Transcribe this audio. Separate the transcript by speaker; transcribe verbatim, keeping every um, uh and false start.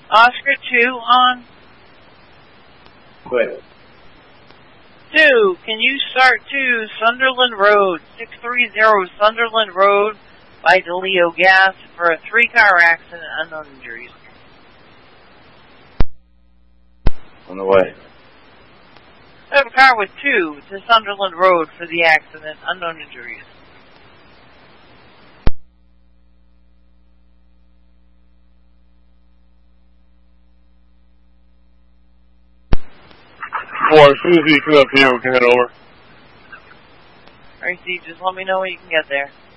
Speaker 1: Oscar two on.
Speaker 2: Quit.
Speaker 1: Two, can you start to Sunderland Road, six thirty Sunderland Road by DeLeo Gas for a three-car accident, unknown injuries.
Speaker 2: On the way.
Speaker 1: I have a car with two to Sunderland Road for the accident, unknown injuries.
Speaker 3: Or as soon as you come up here, we can head over.
Speaker 1: Alright, Steve, just let me know when you can get there.